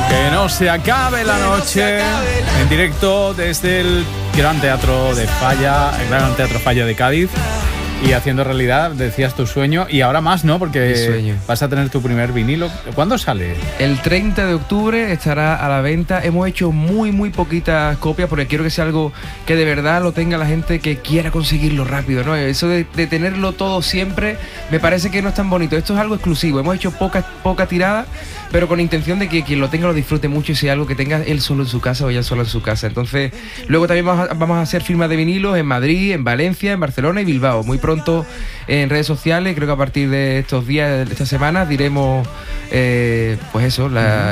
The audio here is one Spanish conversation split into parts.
Que no se acabe la noche. En directo desde el Gran Teatro de Falla, el Gran Teatro Falla de Cádiz. Y haciendo realidad, decías, tu sueño. Y ahora más, ¿no? Porque vas a tener tu primer vinilo. ¿Cuándo sale? El 30 de octubre estará a la venta. Hemos hecho muy poquitas copias porque quiero que sea algo que de verdad lo tenga la gente que quiera conseguirlo rápido, ¿no? Eso de tenerlo todo siempre me parece que no es tan bonito. Esto es algo exclusivo. Hemos hecho poca tirada, pero con intención de que quien lo tenga lo disfrute mucho y sea algo que tenga él solo en su casa o ella sola en su casa. Entonces, luego también vamos a hacer firmas de vinilos en Madrid, en Valencia, en Barcelona y Bilbao. Muy pronto en redes sociales, creo que a partir de estos días, de esta semana, diremos pues eso,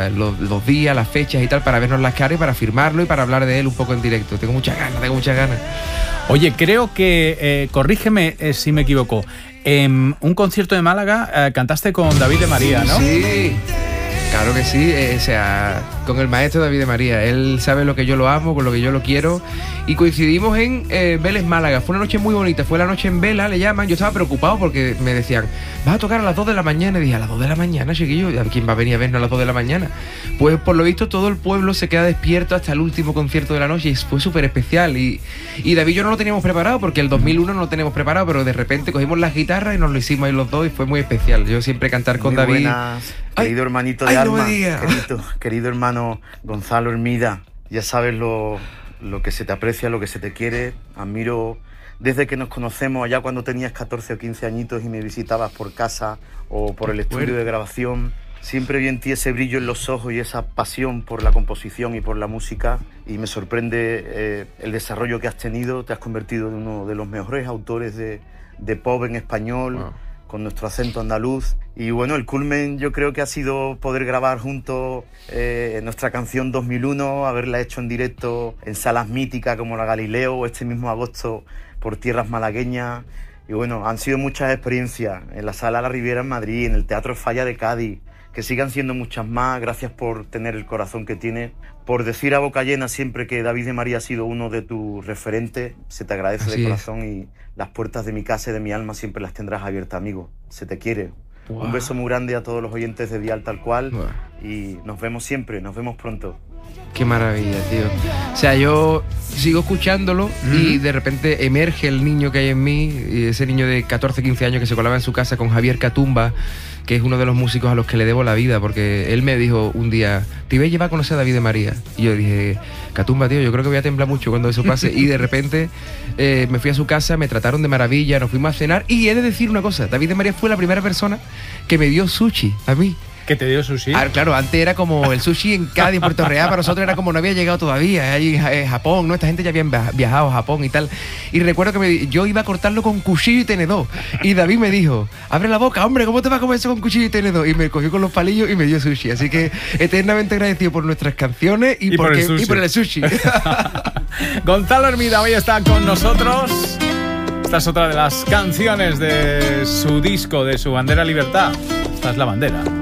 los días, las fechas y tal, para vernos las caras y para firmarlo y para hablar de él un poco en directo. Tengo muchas ganas. Oye, creo que, corrígeme si me equivoco, en un concierto de Málaga cantaste con David de María, ¿no? Sí. Claro que sí, o sea, con el maestro David de María. Él sabe lo que yo lo amo, con lo que yo lo quiero. Y coincidimos en Vélez, Málaga. Fue una noche muy bonita, fue la noche en vela, le llaman. Yo estaba preocupado porque me decían, vas a tocar a las 2 de la mañana. Y dije, ¿a las 2 de la mañana, chiquillo? ¿Quién va a venir a vernos a las 2 de la mañana? Pues por lo visto todo el pueblo se queda despierto hasta el último concierto de la noche y fue súper especial. Y David y yo no lo teníamos preparado porque el 2001 no lo teníamos preparado, pero de repente cogimos las guitarras y nos lo hicimos ahí los dos y fue muy especial. Yo siempre cantar con muy David. Buenas, querido hermanito de alma, no querido hermano Gonzalo Hermida, ya sabes lo que se te aprecia, lo que se te quiere. Admiro desde que nos conocemos allá cuando tenías 14 o 15 añitos y me visitabas por casa o por el estudio de grabación. Siempre vi en ti ese brillo en los ojos y esa pasión por la composición y por la música, y me sorprende el desarrollo que has tenido. Te has convertido en uno de los mejores autores de pop en español. Wow. Con nuestro acento andaluz. Y bueno, el culmen yo creo que ha sido poder grabar juntos nuestra canción 2001, haberla hecho en directo en salas míticas como la Galileo, o este mismo agosto por tierras malagueñas. Y bueno, han sido muchas experiencias en la Sala La Riviera en Madrid, en el Teatro Falla de Cádiz, que sigan siendo muchas más. Gracias por tener el corazón que tiene, por decir a boca llena siempre que David de María ha sido uno de tus referentes. Se te agradece de corazón y las puertas de mi casa y de mi alma siempre las tendrás abiertas, amigo. Se te quiere. Wow. Un beso muy grande a todos los oyentes de Dial Tal Cual. Wow. Y nos vemos siempre, nos vemos pronto. Qué maravilla, tío. O sea, yo sigo escuchándolo y de repente emerge el niño que hay en mí, y ese niño de 14, 15 años que se colaba en su casa con Javier Catumba, que es uno de los músicos a los que le debo la vida, porque él me dijo un día, te iba a llevar a conocer a David de María. Y yo dije, Catumba, tío, yo creo que voy a temblar mucho cuando eso pase. Y de repente me fui a su casa, me trataron de maravilla, nos fuimos a cenar. Y he de decir una cosa, David de María fue la primera persona que me dio sushi a mí. ¿Que te dio sushi? Claro, antes era como el sushi en Cádiz, en Puerto Real, para nosotros era como no había llegado todavía, allí en Japón, ¿no? Esta gente ya había viajado a Japón y tal. Y recuerdo que yo iba a cortarlo con cuchillo y tenedor. Y David me dijo, abre la boca, hombre, ¿cómo te vas a comer eso con cuchillo y tenedor? Y me cogió con los palillos y me dio sushi. Así que eternamente agradecido por nuestras canciones y por el sushi. Gonzalo Hermida hoy está con nosotros. Esta es otra de las canciones de su disco, de su Bandera Libertad. Esta es La Bandera.